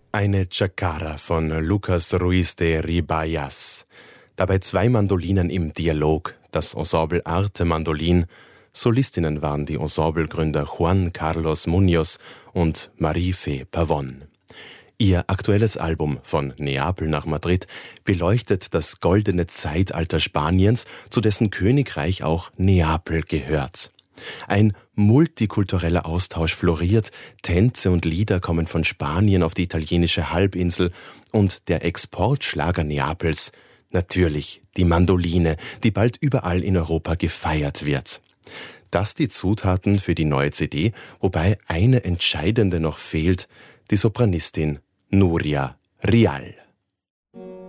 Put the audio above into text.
Eine Chacara von Lucas Ruiz de Ribayas. Dabei 2 Mandolinen im Dialog, das Ensemble Arte Mandolin. Solistinnen waren die Ensemblegründer Juan Carlos Muñoz und Marie-Fee Pavón. Ihr aktuelles Album Von Neapel nach Madrid beleuchtet das goldene Zeitalter Spaniens, zu dessen Königreich auch Neapel gehört. Ein multikultureller Austausch floriert, Tänze und Lieder kommen von Spanien auf die italienische Halbinsel und der Exportschlager Neapels, natürlich die Mandoline, die bald überall in Europa gefeiert wird. Das die Zutaten für die neue CD, wobei eine entscheidende noch fehlt, die Sopranistin Núria Rial.